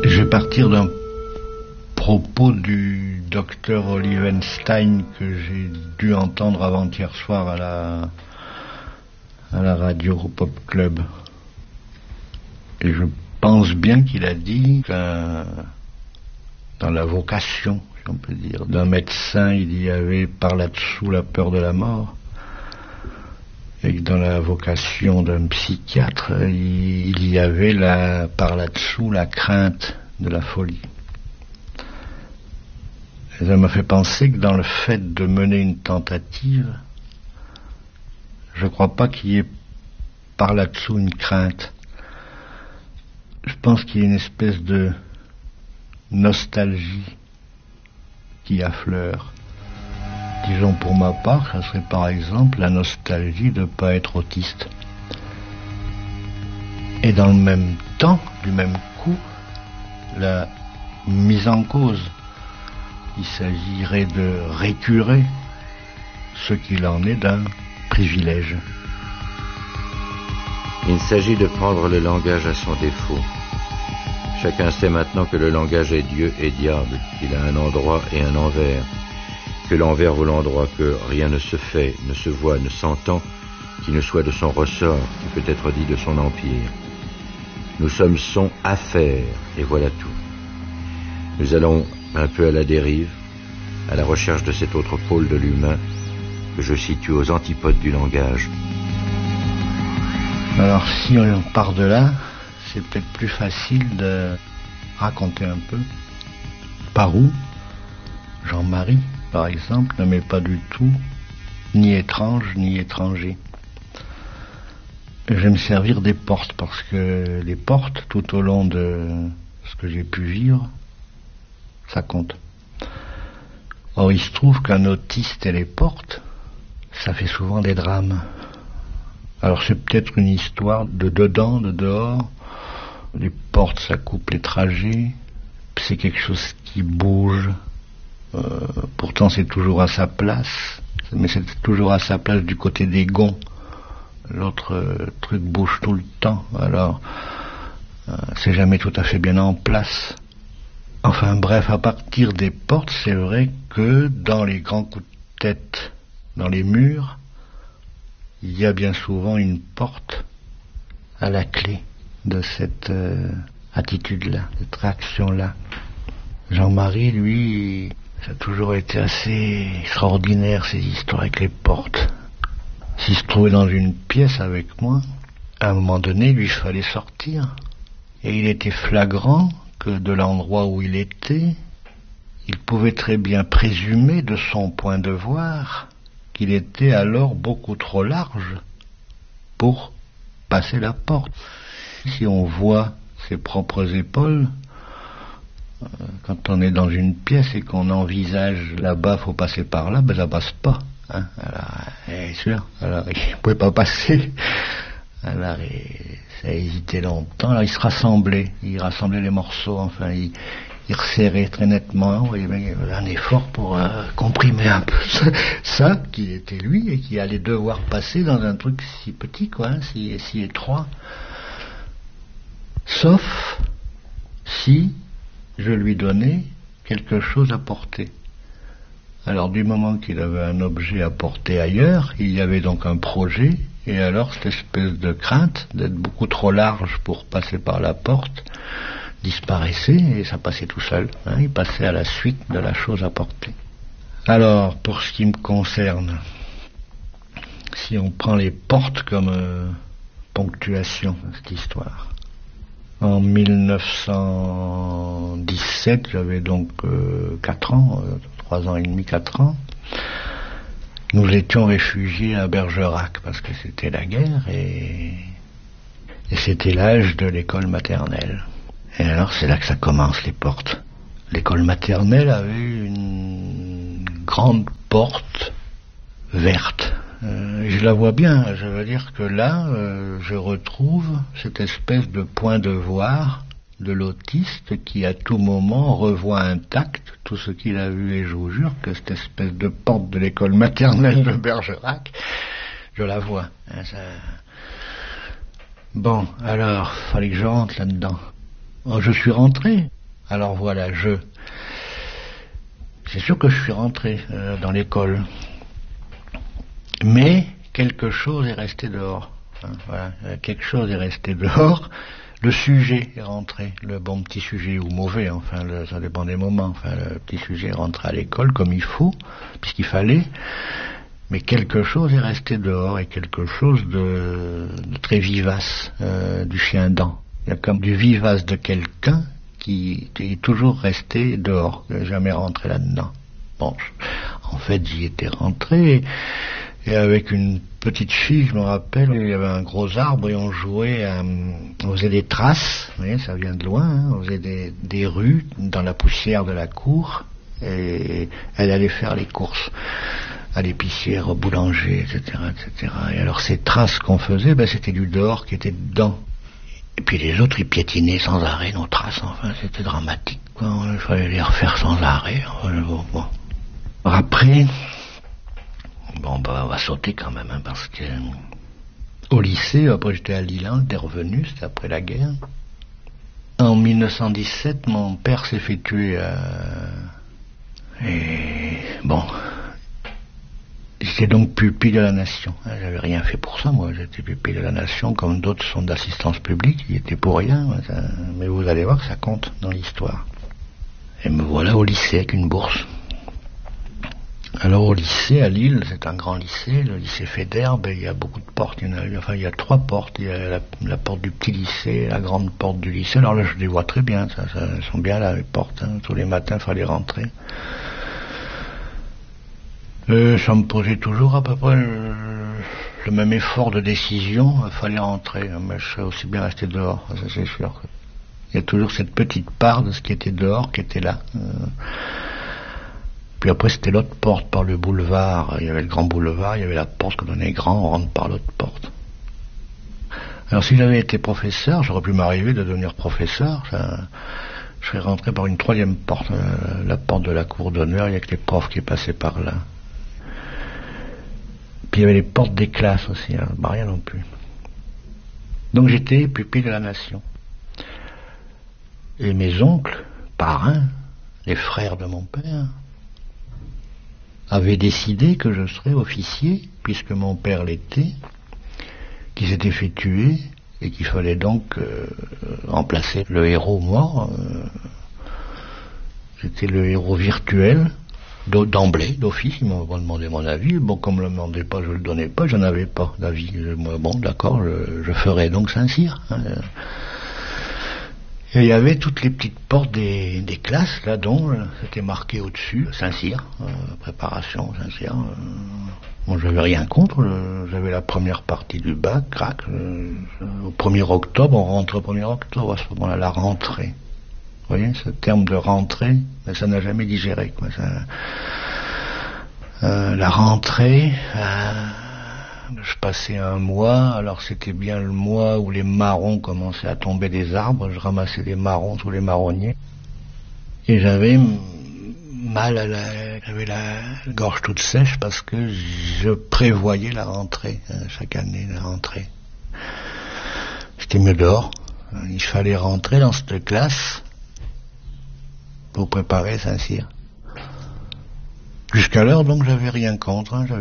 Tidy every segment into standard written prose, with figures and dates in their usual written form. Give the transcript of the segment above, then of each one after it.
Je vais partir d'un propos du docteur Olivenstein que j'ai dû entendre avant-hier soir à la radio Pop Club. Et je pense bien qu'il a dit que dans la vocation, si on peut dire, d'un médecin, il y avait par là-dessous la peur de la mort. Et que dans la vocation d'un psychiatre, il y avait par là-dessous la crainte de la folie. Et ça m'a fait penser que dans le fait de mener une tentative, je ne crois pas qu'il y ait par là-dessous une crainte. Je pense qu'il y a une espèce de nostalgie qui affleure. Disons pour ma part, ça serait par exemple la nostalgie de ne pas être autiste. Et dans le même temps, du même coup, la mise en cause. Il s'agirait de récurer ce qu'il en est d'un privilège. Il s'agit de prendre le langage à son défaut. Chacun sait maintenant que le langage est Dieu et diable, qu'il a un endroit et un envers, que l'envers vaut l'endroit, que rien ne se fait, ne se voit, ne s'entend, qui ne soit de son ressort, qui peut être dit de son empire. Nous sommes son affaire, et voilà tout. Nous allons un peu à la dérive, à la recherche de cet autre pôle de l'humain que je situe aux antipodes du langage. Alors si on part de là, c'est peut-être plus facile de raconter un peu par où Jean-Marie, par exemple, ne m'est pas du tout ni étrange ni étranger. Je vais me servir des portes parce que les portes, tout au long de ce que j'ai pu vivre, ça compte. Or, il se trouve qu'un autiste et les portes, ça fait souvent des drames. Alors, c'est peut-être une histoire de dedans, de dehors. Les portes, ça coupe les trajets. C'est quelque chose qui bouge. Pourtant, c'est toujours à sa place. Mais c'est toujours à sa place du côté des gonds. L'autre truc bouge tout le temps. Alors, c'est jamais tout à fait bien en place. Enfin bref, à partir des portes, c'est vrai que dans les grands coups de tête, dans les murs, il y a bien souvent une porte à la clé de cette attitude-là, cette réaction-là. Jean-Marie, lui, ça a toujours été assez extraordinaire, ces histoires avec les portes. S'il se trouvait dans une pièce avec moi, à un moment donné, lui, il fallait sortir. Et il était flagrant que de l'endroit où il était, il pouvait très bien présumer de son point de voir qu'il était alors beaucoup trop large pour passer la porte. Si on voit ses propres épaules, quand on est dans une pièce et qu'on envisage là-bas, faut passer par là, ben ça passe pas. Hein. Alors, c'est sûr, alors il pouvait pas passer. Alors, ça a hésité longtemps. Alors, il rassemblait les morceaux, enfin, il resserrait très nettement. Il y avait un effort pour comprimer un peu ça, qui était lui, et qui allait devoir passer dans un truc si petit, quoi, hein, si étroit. Sauf si je lui donnais quelque chose à porter. Alors, du moment qu'il avait un objet à porter ailleurs, il y avait donc un projet. Et alors, cette espèce de crainte d'être beaucoup trop large pour passer par la porte disparaissait et ça passait tout seul. Hein, il passait à la suite de la chose à porter. Alors, pour ce qui me concerne, si on prend les portes comme ponctuation, cette histoire. En 1917, j'avais donc 4 ans, 3 ans et demi, 4 ans. Nous étions réfugiés à Bergerac parce que c'était la guerre et c'était l'âge de l'école maternelle. Et alors c'est là que ça commence, les portes. L'école maternelle avait une grande porte verte. Je la vois bien, je veux dire que là, je retrouve cette espèce de point de voir de l'autiste qui à tout moment revoit intact tout ce qu'il a vu, et je vous jure que cette espèce de porte de l'école maternelle de Bergerac, je la vois. Hein, ça... Bon, alors, fallait que je rentre là-dedans. Je suis rentré. Alors voilà, c'est sûr que je suis rentré dans l'école. Mais quelque chose est resté dehors. Voilà, quelque chose est resté dehors. Le sujet est rentré, le bon petit sujet ou mauvais, enfin, ça dépend des moments. Enfin, le petit sujet est rentré à l'école comme il faut, puisqu'il fallait. Mais quelque chose est resté dehors, et quelque chose de très vivace, du chien-dent. Il y a comme du vivace de quelqu'un qui est toujours resté dehors, qui n'est jamais rentré là-dedans. Bon, en fait, j'y étais rentré, et avec une petite fille, je me rappelle, il y avait un gros arbre et on jouait, on faisait des traces, vous voyez, ça vient de loin, hein, on faisait des rues dans la poussière de la cour, et elle allait faire les courses à l'épicière, au boulanger, etc., etc. Et alors ces traces qu'on faisait, c'était du dehors qui était dedans. Et puis les autres, ils piétinaient sans arrêt nos traces, enfin, c'était dramatique, quoi. Il fallait les refaire sans arrêt. Enfin, bon. Après, on va sauter quand même, hein, parce que au lycée, après j'étais à Lille, j'étais revenu, c'était après la guerre. En 1917, mon père s'est fait tuer et bon, j'étais donc pupille de la nation. J'avais rien fait pour ça, moi. J'étais pupille de la nation, comme d'autres sont d'assistance publique. Ils étaient pour rien. Mais vous allez voir que ça compte dans l'histoire. Et me voilà au lycée avec une bourse. Alors au lycée, à Lille, c'est un grand lycée, le lycée Faidherbe, il y a beaucoup de portes. Il y a 3 portes. Il y a la porte du petit lycée, la grande porte du lycée. Alors là, je les vois très bien. Elles sont bien là, les portes. Hein. Tous les matins, il fallait rentrer. Ça me posait toujours à peu près le même effort de décision. Il fallait rentrer, mais je serais aussi bien resté dehors, ça c'est sûr. Il y a toujours cette petite part de ce qui était dehors qui était là. Puis après c'était l'autre porte par le boulevard. Il y avait le grand boulevard, il y avait la porte que donnait grand, on rentre par l'autre porte. Alors si j'avais été professeur, j'aurais pu m'arriver de devenir professeur. Je serais rentré par une 3e porte, la porte de la cour d'honneur, il y a que les profs qui passaient par là. Puis il y avait les portes des classes aussi, hein, rien non plus. Donc j'étais pupille de la nation. Et mes oncles, parrains, les frères de mon père, avaient décidé que je serais officier, puisque mon père l'était, qui s'était fait tuer, et qu'il fallait donc remplacer le héros mort. C'était le héros virtuel. D'emblée, d'office, ils m'ont demandé mon avis. Bon, comme je ne le demandais pas, je le donnais pas, j'en avais pas d'avis. Bon, d'accord, je ferai donc Saint-Cyr. Hein. Et il y avait toutes les petites portes des classes, là, dont c'était marqué au-dessus, Saint-Cyr, préparation, Saint-Cyr. Moi, j'avais rien contre, j'avais la première partie du bac, crac. Au 1er octobre, on rentre au 1er octobre, à ce moment-là, la rentrée. Vous voyez, ce terme de rentrée, ça n'a jamais digéré, quoi. La rentrée, je passais un mois, alors c'était bien le mois où les marrons commençaient à tomber des arbres, je ramassais des marrons sous les marronniers, et j'avais mal j'avais la gorge toute sèche parce que je prévoyais la rentrée, chaque année, la rentrée. J'étais mieux dehors, il fallait rentrer dans cette classe pour préparer Saint-Cyr. Jusqu'à l'heure, donc, j'avais rien contre. Hein,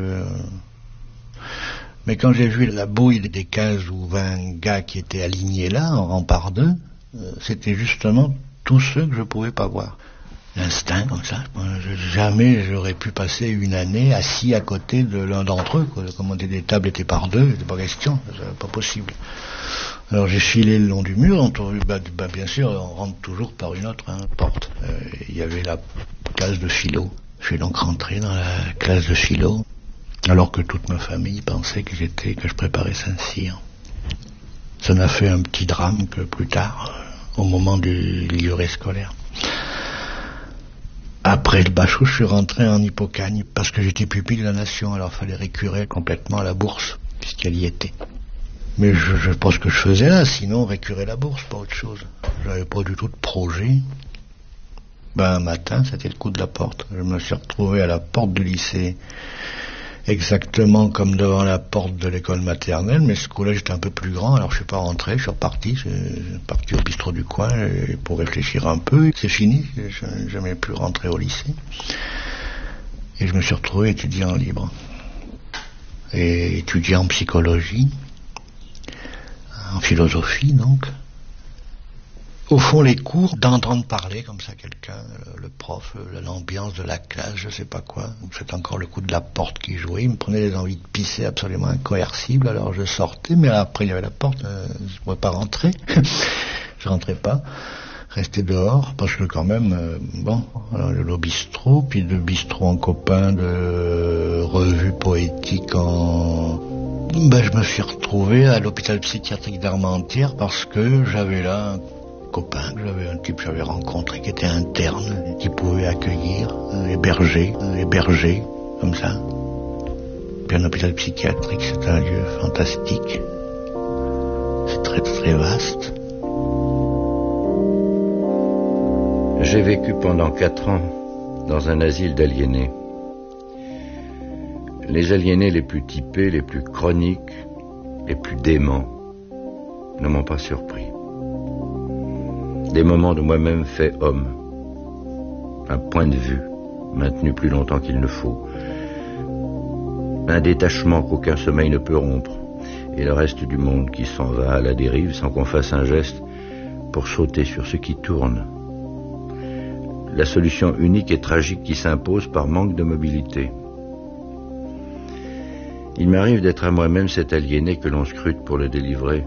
mais quand j'ai vu la bouille des 15 ou 20 gars qui étaient alignés là, en rang par 2, c'était justement tous ceux que je pouvais pas voir. L'instinct, comme ça. Jamais j'aurais pu passer une année assis à côté de l'un d'entre eux. Quoi. Comme des tables étaient par 2, c'était pas question, c'était pas possible. Alors j'ai filé le long du mur, bien sûr, on rentre toujours par une autre porte. Il y avait la classe de philo. Je suis donc rentré dans la classe de philo, alors que toute ma famille pensait que je préparais Saint-Cyr. Ça m'a fait un petit drame que plus tard, au moment du livret scolaire. Après le bachot, je suis rentré en Hippocagne, parce que j'étais pupille de la nation, alors il fallait récurer complètement à la bourse, puisqu'elle y était. Mais je pense que je faisais là, sinon récurer la bourse, pas autre chose. J'avais pas du tout de projet. Un matin, c'était le coup de la porte. Je me suis retrouvé à la porte du lycée exactement comme devant la porte de l'école maternelle, mais ce coup-là j'étais un peu plus grand, alors je suis pas rentré, je suis reparti, parti au bistrot du coin pour réfléchir un peu. C'est fini, je n'ai jamais pu rentrer au lycée. Et je me suis retrouvé étudiant libre. Et étudiant en psychologie, en philosophie donc. Au fond, les cours, d'entendre parler comme ça quelqu'un, le prof, l'ambiance de la classe, je sais pas quoi. C'est encore le coup de la porte qui jouait. Il me prenait des envies de pisser absolument incoercibles. Alors je sortais, mais après il y avait la porte, je pouvais pas rentrer. Je rentrais pas. Restais dehors, parce que quand même, alors le bistrot, puis de bistrot en copain, de revue poétique je me suis retrouvé à l'hôpital psychiatrique d'Armentières parce que j'avais là copain, un type que j'avais rencontré qui était interne, qui pouvait accueillir, héberger, comme ça. Puis un hôpital psychiatrique, c'est un lieu fantastique. C'est très très vaste. J'ai vécu pendant 4 ans dans un asile d'aliénés. Les aliénés les plus typés, les plus chroniques, les plus déments ne m'ont pas surpris. Des moments de moi-même fait homme. Un point de vue maintenu plus longtemps qu'il ne faut. Un détachement qu'aucun sommeil ne peut rompre. Et le reste du monde qui s'en va à la dérive sans qu'on fasse un geste pour sauter sur ce qui tourne. La solution unique et tragique qui s'impose par manque de mobilité. Il m'arrive d'être à moi-même cet aliéné que l'on scrute pour le délivrer.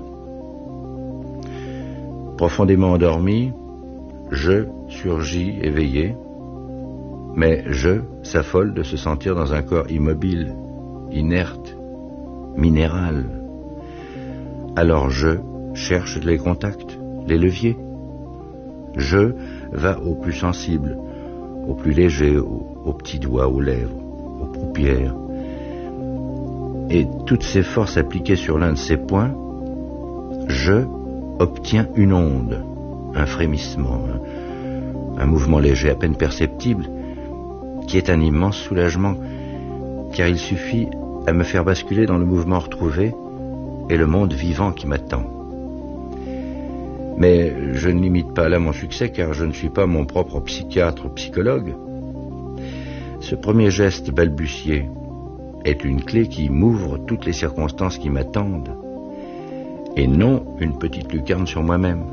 Profondément endormi, je surgis éveillé, mais je s'affole de se sentir dans un corps immobile, inerte, minéral. Alors je cherche les contacts, les leviers. Je va au plus sensible, au plus léger, aux petits doigts, aux lèvres, aux paupières. Et toutes ces forces appliquées sur l'un de ces points, je obtient une onde, un frémissement, un mouvement léger, à peine perceptible, qui est un immense soulagement, car il suffit à me faire basculer dans le mouvement retrouvé et le monde vivant qui m'attend. Mais je ne limite pas là mon succès, car je ne suis pas mon propre psychiatre ou psychologue. Ce premier geste balbutié est une clé qui m'ouvre toutes les circonstances qui m'attendent, et non une petite lucarne sur moi-même.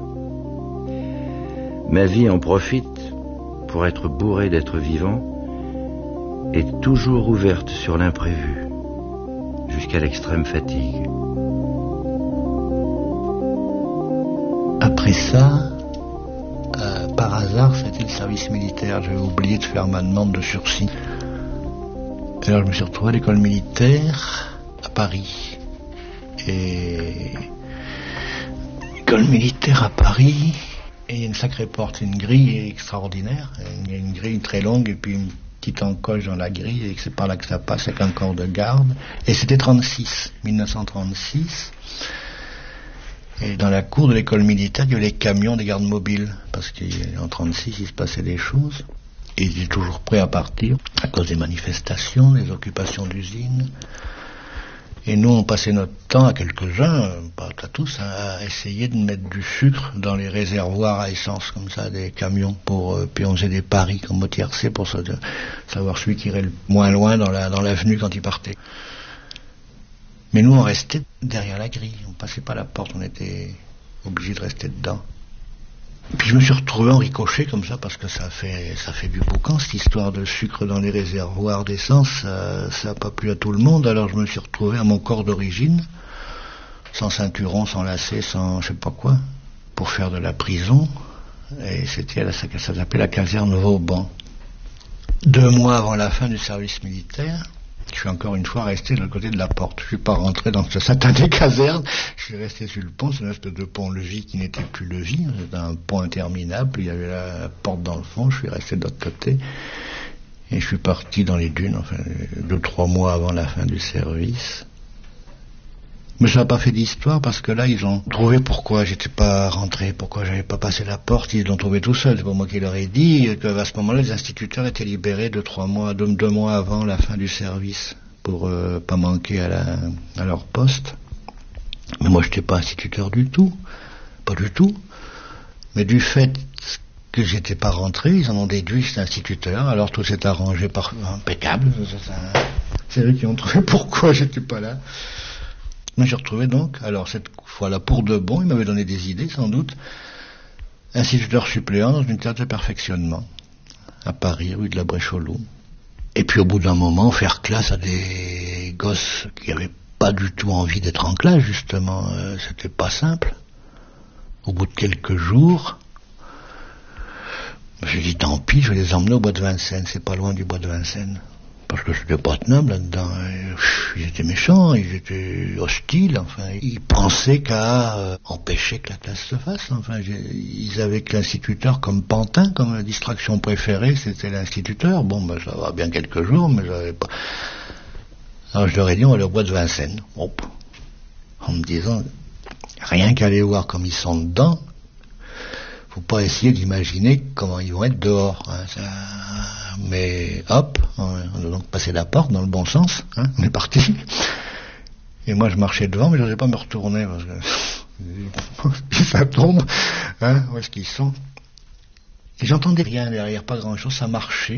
Ma vie en profite pour être bourrée d'être vivant et toujours ouverte sur l'imprévu, jusqu'à l'extrême fatigue. Après ça, par hasard, c'était le service militaire. J'avais oublié de faire ma demande de sursis. Alors je me suis retrouvé à l'école militaire à Paris. Et l'école militaire à Paris, et il y a une sacrée porte, une grille extraordinaire. Il y a une grille très longue et puis une petite encoche dans la grille, et c'est par là que ça passe avec un corps de garde. Et c'était 1936. Et dans la cour de l'école militaire, il y avait les camions des gardes mobiles, parce qu'en 36, il se passait des choses. Et ils étaient toujours prêts à partir, à cause des manifestations, des occupations d'usines. Et nous, on passait notre temps, à quelques-uns, pas à tous, à essayer de mettre du sucre dans les réservoirs à essence, comme ça, des camions, puis on faisait des paris comme au tiercé pour savoir celui qui irait le moins loin dans l'avenue quand il partait. Mais nous, on restait derrière la grille, on passait pas la porte, on était obligés de rester dedans. Puis je me suis retrouvé en ricochet comme ça, parce que ça fait du boucan, cette histoire de sucre dans les réservoirs d'essence, ça n'a pas plu à tout le monde, alors je me suis retrouvé à mon corps d'origine, sans ceinturon, sans lacet, sans je sais pas quoi, pour faire de la prison, et ça s'appelait la caserne Vauban. 2 mois avant la fin du service militaire, je suis encore une fois resté de l'autre côté de la porte. Je suis pas rentré dans ce satané caserne. Je suis resté sur le pont. C'est une espèce de pont-levis qui n'était plus levis. C'était un pont interminable. Il y avait la porte dans le fond. Je suis resté de l'autre côté. Et je suis parti dans les dunes, 2-3 mois avant la fin du service. Mais ça n'a pas fait d'histoire, parce que là, ils ont trouvé pourquoi j'étais pas rentré, pourquoi j'avais pas passé la porte. Ils l'ont trouvé tout seul. C'est pas moi qui leur ai dit qu'à ce moment-là, les instituteurs étaient libérés 2 mois avant la fin du service, pour pas manquer à leur poste. Mais moi, je n'étais pas instituteur du tout. Pas du tout. Mais du fait que j'étais pas rentré, ils en ont déduit que j'étais instituteur. Alors tout s'est arrangé impeccable. C'est eux qui ont trouvé pourquoi j'étais pas là. Mais j'ai retrouvé donc, alors cette fois-là pour de bon, ils m'avaient donné des idées sans doute, instituteur suppléant dans une terre de perfectionnement, à Paris, rue de la Brèche aux Loups. Et puis au bout d'un moment, faire classe à des gosses qui n'avaient pas du tout envie d'être en classe, justement, c'était pas simple. Au bout de quelques jours, j'ai dit tant pis, je vais les emmener au bois de Vincennes, c'est pas loin du bois de Vincennes. Parce que c'était pas tenable là-dedans. Ils étaient méchants, ils étaient hostiles, enfin, ils pensaient qu'à empêcher que la classe se fasse. Enfin, ils avaient que l'instituteur comme pantin, comme distraction préférée, c'était l'instituteur. Bon, ben ça va bien quelques jours, mais j'avais pas. Alors je leur ai dit, on va aller au bois de Vincennes. Hop. En me disant, rien qu'à aller voir comme ils sont dedans, faut pas essayer d'imaginer comment ils vont être dehors. Hein, ça... Mais hop, on a donc passé la porte dans le bon sens, hein, on est parti. Et moi je marchais devant, mais je n'osais pas me retourner parce que ça tombe, hein, où est-ce qu'ils sont. Et j'entendais rien derrière, pas grand-chose, ça marchait.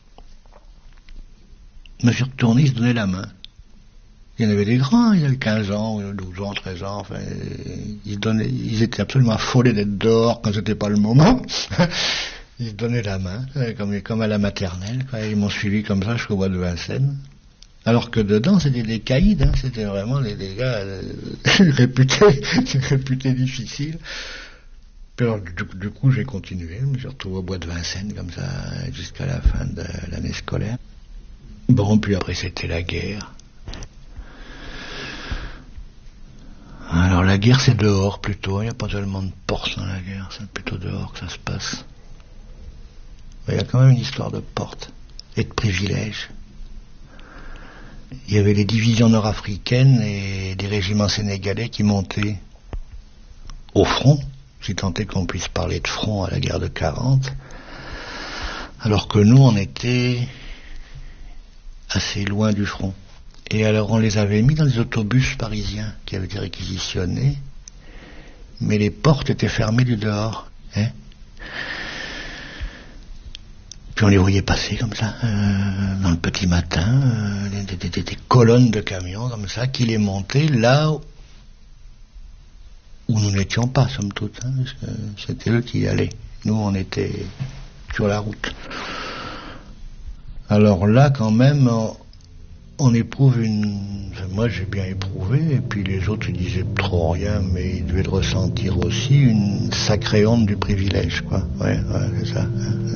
Je me suis retourné, ils se donnaient la main. Il y en avait des grands, ils avaient 15 ans, 12 ans, 13 ans, enfin, ils étaient absolument affolés d'être dehors quand c'était pas le moment. Ils se donnaient la main, comme à la maternelle, quoi. Ils m'ont suivi comme ça jusqu'au bois de Vincennes. Alors que dedans, c'était des caïds, hein. C'était vraiment des gars réputés difficiles. Puis alors, du coup, j'ai continué, je me suis retrouvé au bois de Vincennes, comme ça, jusqu'à la fin de l'année scolaire. Bon, puis après, c'était la guerre. Alors, la guerre, c'est dehors, plutôt. Il n'y a pas tellement de portes dans la guerre, c'est plutôt dehors que ça se passe. Il y a quand même une histoire de porte et de privilèges. Il y avait les divisions nord-africaines et des régiments sénégalais qui montaient au front, si tant est qu'on puisse parler de front à la guerre de 40, alors que nous, on était assez loin du front. Et alors, on les avait mis dans des autobus parisiens qui avaient été réquisitionnés, mais les portes étaient fermées du dehors, hein. Puis on les voyait passer comme ça, dans le petit matin, des colonnes de camions comme ça, qui les montaient là où nous n'étions pas, somme toute, hein, parce que c'était eux qui y allaient. Nous, on était sur la route. Alors là, quand même, on éprouve moi, j'ai bien éprouvé, et puis les autres, ils disaient trop rien, mais ils devaient le ressentir aussi, une sacrée honte du privilège, quoi. Ouais, c'est ça.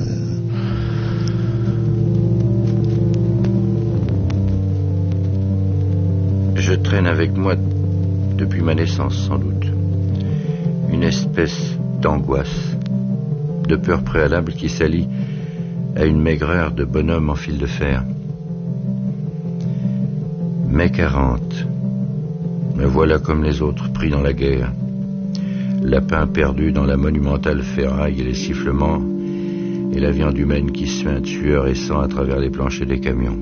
Je traîne avec moi, depuis ma naissance sans doute, une espèce d'angoisse, de peur préalable qui s'allie à une maigreur de bonhomme en fil de fer. Mai 40, me voilà comme les autres pris dans la guerre, lapin perdu dans la monumentale ferraille et les sifflements, et la viande humaine qui suinte sueur et sang à travers les planchers des camions.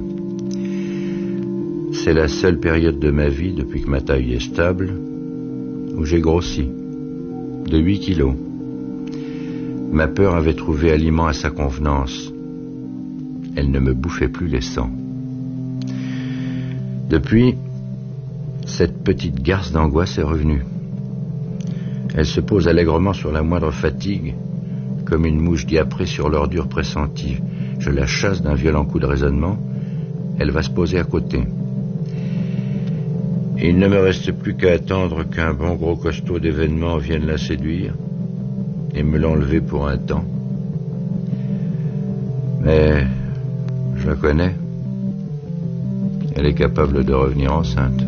C'est la seule période de ma vie, depuis que ma taille est stable, où j'ai grossi, de 8 kilos. Ma peur avait trouvé aliment à sa convenance. Elle ne me bouffait plus les sangs. Depuis, cette petite garce d'angoisse est revenue. Elle se pose allègrement sur la moindre fatigue, comme une mouche diaprée sur l'ordure pressentie. Je la chasse d'un violent coup de raisonnement, elle va se poser à côté. Il ne me reste plus qu'à attendre qu'un bon gros costaud d'événements vienne la séduire et me l'enlever pour un temps. Mais je la connais. Elle est capable de revenir enceinte.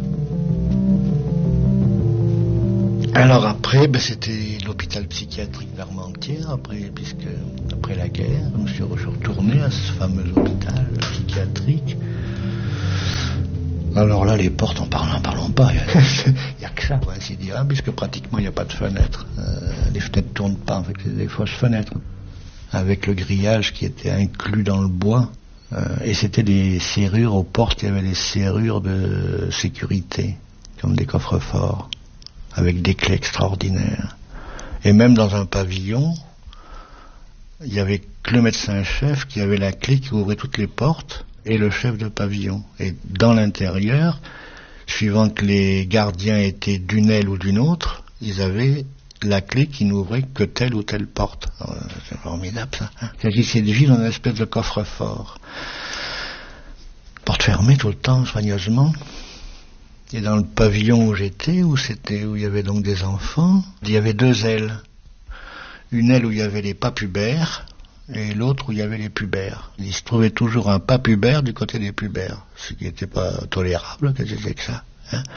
Alors après, c'était l'hôpital psychiatrique d'Armentières, après la guerre. Je me suis retourné à ce fameux hôpital psychiatrique. Alors là, les portes, en parlons pas. Il n'y a que ça, pour ainsi dire, hein, puisque pratiquement il n'y a pas de fenêtres. Les fenêtres ne tournent pas, en fait, c'est des fausses fenêtres. Avec le grillage qui était inclus dans le bois, Et c'était des serrures aux portes, il y avait des serrures de sécurité, comme des coffres-forts, avec des clés extraordinaires. Et même dans un pavillon, il y avait que le médecin-chef qui avait la clé qui ouvrait toutes les portes, et le chef de pavillon. Et dans l'intérieur, suivant que les gardiens étaient d'une aile ou d'une autre, ils avaient la clé qui n'ouvrait que telle ou telle porte. C'est formidable ça. Il s'agissait de vivre dans une espèce de coffre-fort. Porte fermée tout le temps, soigneusement. Et dans le pavillon où j'étais, où il y avait donc des enfants, il y avait deux ailes. Une aile où il y avait les pas pubères, et l'autre où il y avait les pubères. Il se trouvait toujours un pas pubère du côté des pubères, ce qui n'était pas tolérable, que c'était que ça.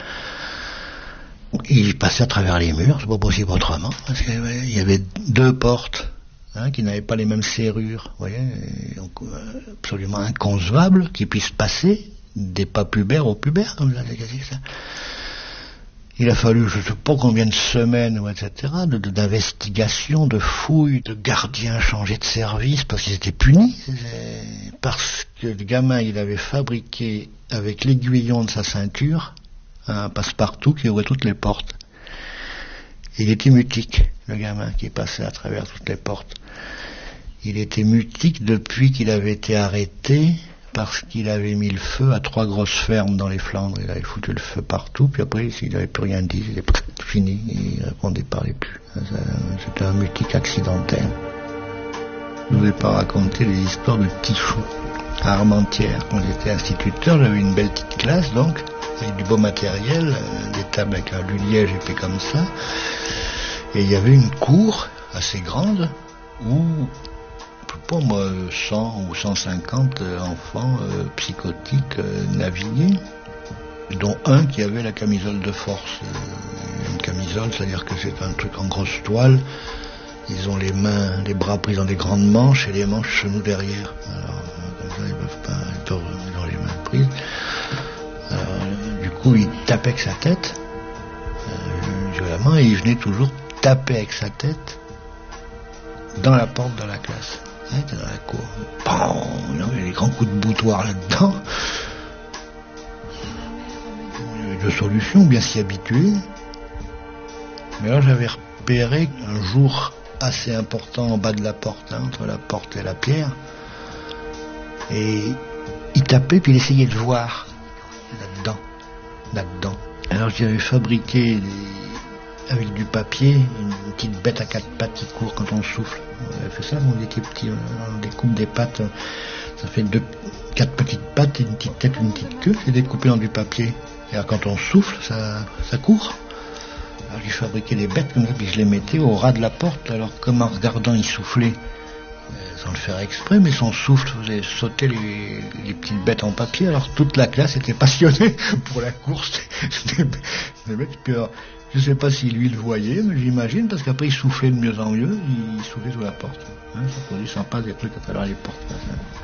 Il passait à travers les murs, c'est pas possible autrement, parce qu'il y avait deux portes qui n'avaient pas les mêmes serrures, vous voyez, donc, absolument inconcevable qu'ils puissent passer des pas pubères aux pubères, comme ça, c'est ça. Il a fallu, je ne sais pas combien de semaines, etc., d'investigation, de fouilles, de gardiens changés de service, parce qu'ils étaient punis, parce que le gamin, il avait fabriqué, avec l'aiguillon de sa ceinture, un passe-partout qui ouvrait toutes les portes. Il était mutique, le gamin qui passait à travers toutes les portes. Il était mutique depuis qu'il avait été arrêté, parce qu'il avait mis le feu à 3 grosses fermes dans les Flandres. Il avait foutu le feu partout, puis après, il n'avait plus rien dit, il était fini, il répondait, parlait plus. C'était un mutique accidentel. Je ne vous ai pas raconté les histoires de Tichou, à Armentières. Quand j'étais instituteur, j'avais une belle petite classe, donc, avec du beau matériel, des tables avec un liège épais comme ça, et il y avait une cour assez grande, où pas moi, 100 ou 150 enfants psychotiques naviguaient, dont un qui avait la camisole de force. Une camisole, c'est-à-dire que c'est un truc en grosse toile. Ils ont les mains, les bras pris dans des grandes manches et les manches chez nous derrière. Alors, comme ça, ils peuvent pas, ils ont les mains prises. Alors, du coup, il tapait avec sa tête, violemment, et il venait toujours taper avec sa tête dans la porte de la classe. Il était dans la cour. Il y avait des grands coups de boutoir là-dedans. Il y avait deux solutions, bien s'y habituer. Mais là, j'avais repéré un jour assez important en bas de la porte, entre la porte et la pierre. Et il tapait, puis il essayait de voir là-dedans. Alors j'avais fabriqué avec du papier une petite bête à 4 pattes qui court quand on souffle. On avait fait ça quand on était petit, on découpe des pattes, ça fait 4 petites pattes, une petite tête, une petite queue, c'est découpé dans du papier. Et alors quand on souffle, ça court. Alors j'ai fabriqué des bêtes comme ça, puis je les mettais au ras de la porte. Alors comme en regardant, il soufflait, sans le faire exprès, mais son souffle faisait sauter les petites bêtes en papier. Alors toute la classe était passionnée pour la course des bêtes. Puis alors, je ne sais pas si lui le voyait, mais j'imagine, parce qu'après il soufflait de mieux en mieux, il soufflait sous la porte. Ça produit sympa des trucs à travers les portes.